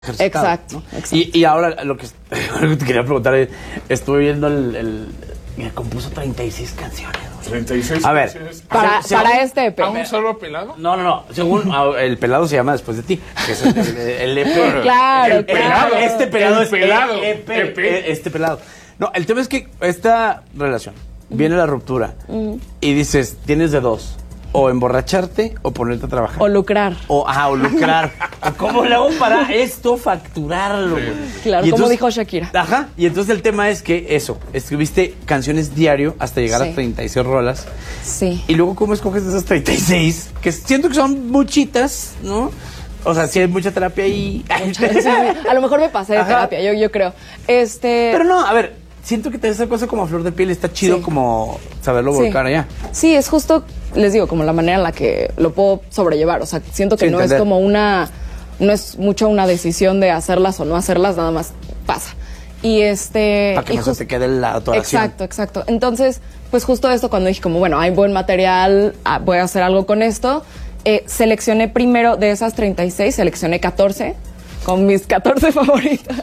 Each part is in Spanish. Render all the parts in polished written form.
ejercitado. Exacto, ¿no? exacto. Y ahora lo que te quería preguntar es, estuve viendo me compuso 36 canciones. 36 A ver, canciones. Para este EP. ¿A un solo pelado? No. Según el pelado se llama Después de ti. Que es el EP. Claro, El pelado. claro. Este pelado El es pelado. EP. EP. Este pelado. No, el tema es que esta relación, viene la ruptura y dices, tienes de dos. O emborracharte o ponerte a trabajar. O lucrar. O lucrar. ¿Cómo le hago para esto facturarlo? Sí. Claro, como dijo Shakira. Ajá. Y entonces el tema es que escribiste canciones diario hasta llegar a 36 rolas. Sí. Y luego, ¿cómo escoges esas 36? Que siento que son muchitas, ¿no? O sea, sí hay mucha terapia ahí. Sí. A lo mejor me pasé de terapia, yo creo. Pero no, a ver, siento que te esa cosa como a flor de piel está chido, Sí. como saberlo volcar allá. Sí, es justo, les digo, como la manera en la que lo puedo sobrellevar. O sea, siento que Sí, no entender. es como no es mucho una decisión de hacerlas o no hacerlas, nada más pasa. Y Para que y no se te quede la atoración. Exacto. Entonces, pues justo esto cuando dije como, bueno, hay buen material, voy a hacer algo con esto. Seleccioné primero de esas 36, seleccioné 14 con mis 14 favoritas.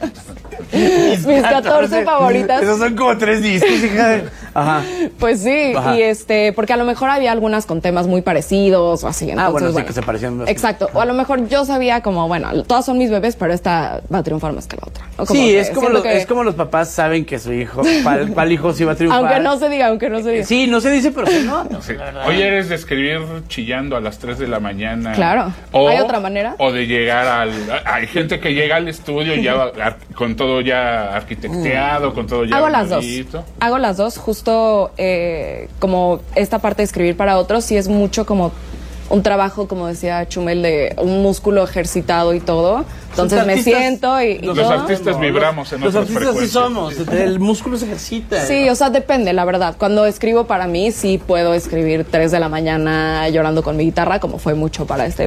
Mis 14 favoritas. Esos son como 3 discos, hija. Ajá. Pues sí, Ajá. y porque a lo mejor había algunas con temas muy parecidos o así. Entonces, Bueno, sí, que se parecían. Exacto. O a lo mejor yo sabía como, bueno, todas son mis bebés, pero esta va a triunfar más que la otra. ¿No? Como Sí, que es como los papás saben que su hijo, ¿cuál hijo sí va a triunfar? Aunque no se diga. Sí, no se dice, pero sí, no. Sí. Oye, eres de escribir chillando a las 3 de la mañana. Claro. ¿Hay otra manera? O de llegar hay gente que llega al estudio ya con todo ya arquitecteado, con todo ya Hago las dos. armadito. Hago las dos. Justo como esta parte de escribir para otros, sí es mucho como un trabajo, como decía Chumel, de un músculo ejercitado y todo. Entonces me siento y Los todo. artistas vibramos en Los otras artistas sí frecuencias. somos. El músculo se ejercita. Sí, o sea, depende, la verdad. Cuando escribo para mí, sí puedo escribir 3 de la mañana llorando con mi guitarra, como fue mucho para este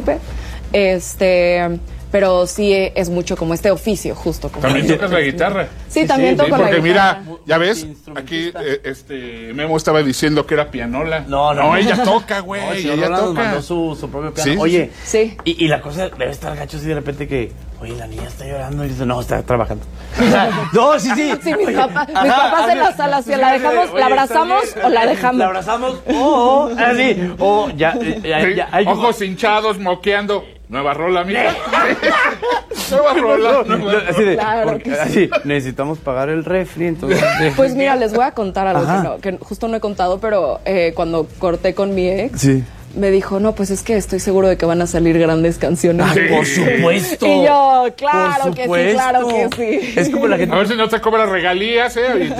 EP. Pero sí es mucho como este oficio, justo. Como ¿También tocas la guitarra? Sí, también toco la Porque guitarra. mira, ya ves, Instrumentista. aquí Memo estaba diciendo que era pianola. No, ella toca, No, güey, el señor ella Rolando toca. mandó su propio piano. Sí, Oye, sí. Y la cosa debe estar gacho así de repente que, oye, la niña está llorando y dice, no, está trabajando. No, sí. Sí, mis papás en la sala, si la dejamos, Oye, la abrazamos está bien, o la dejamos. La abrazamos así. O ya hay Ojos hinchados, moqueando. Nueva rola, mira. Nueva rola. Así de, Claro porque que sí. así, necesitamos pagar el refri, entonces. Pues mira, les voy a contar algo Ajá. que justo no he contado, pero cuando corté con mi ex, Sí. me dijo, no, pues es que estoy seguro de que van a salir grandes canciones. Ay, por supuesto. Y yo, claro Por que sí, supuesto. claro que sí. Es como la gente. A ver si no te cobra regalías,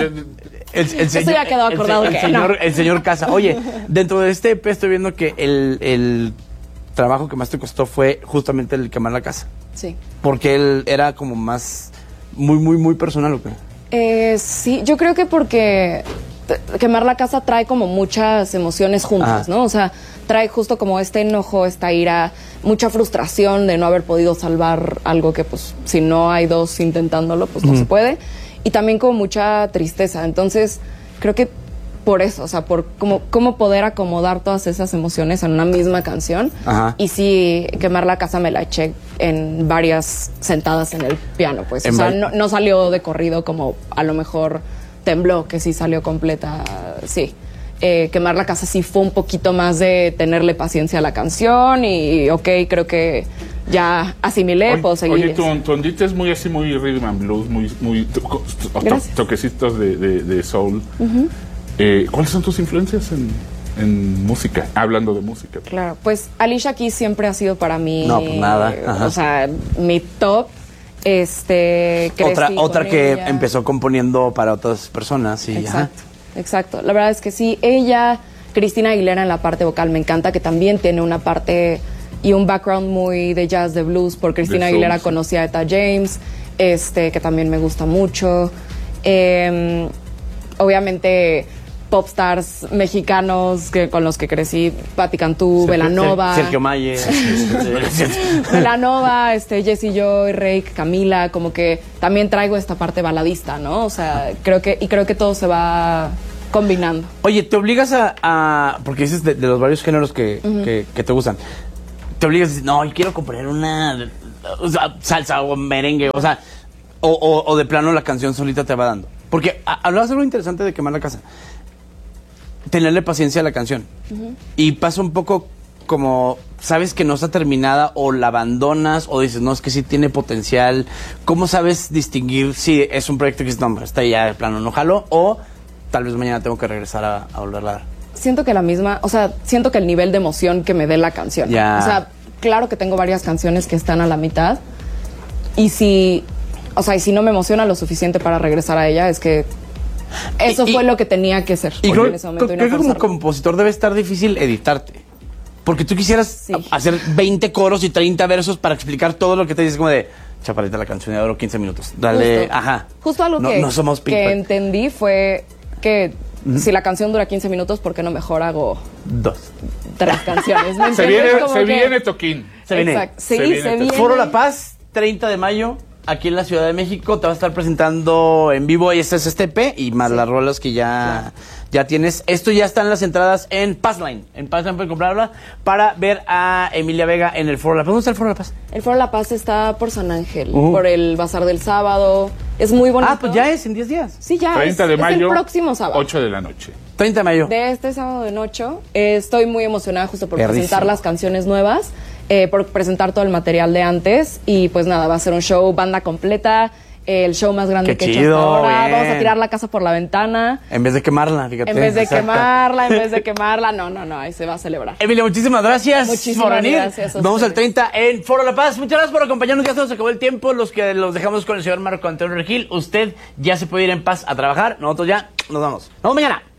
Eso ya quedó acordado que no. El señor Casa. Oye, dentro de este EP estoy viendo que el trabajo que más te costó fue justamente el quemar la casa. Sí. Porque él era como más muy personal, ¿o qué? Sí, yo creo que porque quemar la casa trae como muchas emociones juntas, ¿no? O sea, trae justo como este enojo, esta ira, mucha frustración de no haber podido salvar algo que pues si no hay dos intentándolo, pues no se puede. Y también como mucha tristeza. Entonces, creo que por eso, o sea, por cómo poder acomodar todas esas emociones en una misma canción. Ajá. Y sí, quemar la casa me la eché en varias sentadas en el piano, pues. O sea, no salió de corrido como a lo mejor Tembló, que sí salió completa, sí. Quemar la casa sí fue un poquito más de tenerle paciencia a la canción y ok, creo que ya asimilé, puedo seguir. Oye, tu ondita es muy así, muy rhythm and blues, muy Gracias. toquecitos de soul. ¿Cuáles son tus influencias en música? Hablando de música. Claro, pues Alicia Keys siempre ha sido para mí... No, pues nada. Ajá. O sea, mi top. Otra que empezó componiendo para otras personas. Y, Exacto. La verdad es que sí, ella, Cristina Aguilera en la parte vocal me encanta, que también tiene una parte y un background muy de jazz, de blues. Por Cristina De Aguilera soul, sí. conocí a Etta James, que también me gusta mucho. Obviamente popstars mexicanos con los que crecí, Patti Cantú, Belanova. Sergio Mayer. Belanova, Jessie Joy, Reik, Camila, como que también traigo esta parte baladista, ¿no? O sea, creo que todo se va combinando. Oye, ¿te obligas porque dices de los varios géneros que te gustan, te obligas a decir, no, yo quiero componer o sea, salsa o merengue, o sea, o de plano la canción solita te va dando. Porque hablabas de algo interesante de quemar la casa. Tenerle paciencia a la canción. Y pasa un poco como, sabes que no está terminada o la abandonas o dices, no, es que sí tiene potencial. ¿Cómo sabes distinguir si es un proyecto que dices, no, está ya de plano, no jalo? O tal vez mañana tengo que regresar a volverla a dar. Siento que siento que el nivel de emoción que me dé la canción. Ya. O sea, claro que tengo varias canciones que están a la mitad. Y si no me emociona lo suficiente para regresar a ella, es que eso fue lo que tenía que ser. Y creo, en ese momento, creo que como compositor debe estar difícil editarte. Porque tú quisieras hacer 20 coros y 30 versos para explicar todo lo que te dices, como de, chaparrita, la canción ya duró 15 minutos. Dale, Justo algo no somos que entendí fue que si la canción dura 15 minutos, ¿por qué no mejor hago 3 canciones? ¿Me se entiendes? viene Toquín. Se viene. Exacto. Sí, se viene. Foro La Paz, 30 de mayo, aquí en la Ciudad de México. Te vas a estar presentando en vivo y este es este EP y más las rolas que ya tienes. Esto ya están las entradas en Passline. En Passline pueden comprarla para ver a Emilia Vega en el Foro La Paz. ¿Dónde está el Foro La Paz? El Foro La Paz está por San Ángel, por el Bazar del Sábado. Es muy bonito. Pues ya es en 10 días. Sí, ya 30 de mayo, es el próximo sábado. 8 de la noche. 30 de mayo. De este sábado de noche. Estoy muy emocionada justo por presentar las canciones nuevas, por presentar todo el material de antes. Y pues nada, va a ser un show, banda completa, el show más grande que he hecho hasta ahora. Vamos a tirar la casa por la ventana. En vez de quemarla, fíjate. En vez de quemarla, no, ahí se va a celebrar. Emilia, muchísimas gracias por venir. Gracias. Vamos al 30 en Foro La Paz. Muchas gracias por acompañarnos. Ya se nos acabó el tiempo. Los que los dejamos con el señor Marco Antonio Regil. Usted ya se puede ir en paz a trabajar. Nosotros ya nos vamos. Nos vemos mañana.